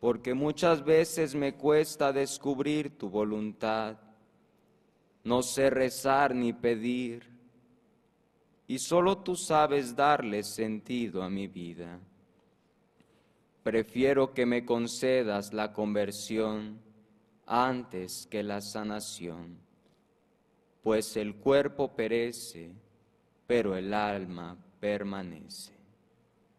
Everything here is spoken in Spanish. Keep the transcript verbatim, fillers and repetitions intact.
porque muchas veces me cuesta descubrir tu voluntad. No sé rezar ni pedir, y solo tú sabes darle sentido a mi vida. Prefiero que me concedas la conversión antes que la sanación, pues el cuerpo perece, pero el alma permanece.